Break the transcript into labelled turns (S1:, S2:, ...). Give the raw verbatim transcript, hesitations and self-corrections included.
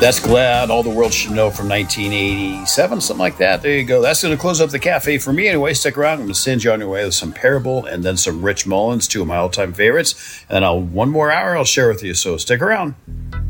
S1: That's Glad All the World Should Know from nineteen eighty-seven, something like that. There you go. That's going to close up the cafe for me anyway. Stick around. I'm going to send you on your way with some Parable and then some Rich Mullins, two of my all-time favorites. And then I'll, one more hour I'll share with you, so stick around.